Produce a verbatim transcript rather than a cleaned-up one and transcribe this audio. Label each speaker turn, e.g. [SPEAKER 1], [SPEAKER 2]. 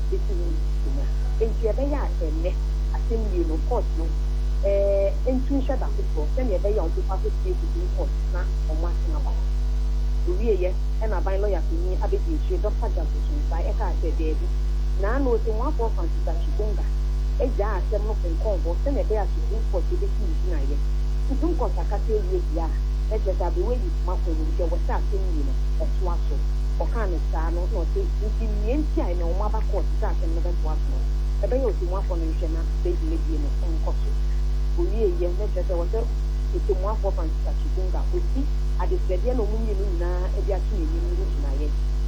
[SPEAKER 1] esi ni no enti ebe ya enne asem yi no court no eh enti nhwe da ko se ne ebe ya on pass to the court na o ma na ba owie ye e na ban lawyer ni abedi ehwe Doctor Jackson by e ka se de bi na no te one for Francis Chigunga e ja asem no kon kon se ne ebe ya Supreme Court de ki ni na ye Supreme Court akate wie bia e je da be we yi ma ko ni je wo sa asem ni no e to aso o kan sa no no te nti nienti ai na o ma ba court sa asem no be to aso ebe ya o ti one for no hwe na be di media no kon so owie ye ne je da wo te ete one for Francis Chigunga o ti adesede na omunye no na e bia tu ni ni ni na ye